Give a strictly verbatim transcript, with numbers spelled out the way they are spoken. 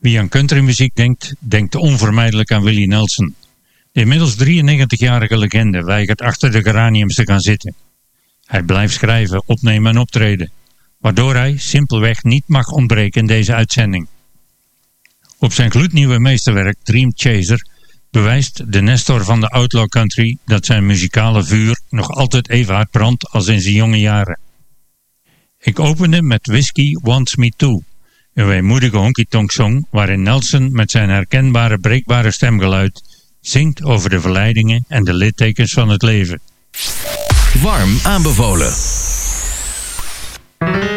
Wie aan countrymuziek denkt, denkt onvermijdelijk aan Willie Nelson. De inmiddels drieënnegentigjarige legende weigert achter de geraniums te gaan zitten. Hij blijft schrijven, opnemen en optreden, waardoor hij simpelweg niet mag ontbreken in deze uitzending. Op zijn gloednieuwe meesterwerk Dream Chaser bewijst de Nestor van de outlaw country dat zijn muzikale vuur nog altijd even hard brandt als in zijn jonge jaren. Ik opende met Whiskey Wants Me To, een weemoedige honky-tonk song waarin Nelson met zijn herkenbare breekbare stemgeluid zingt over de verleidingen en de littekens van het leven. Warm aanbevolen.